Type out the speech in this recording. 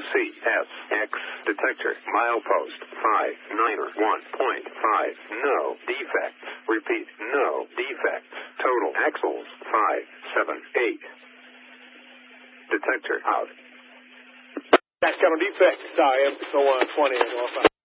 CSX detector. Milepost 591.5. No defects. Repeat, no defects. Total axles 578. Detector out. That's kind of defects. Sorry, so 120 and all 5.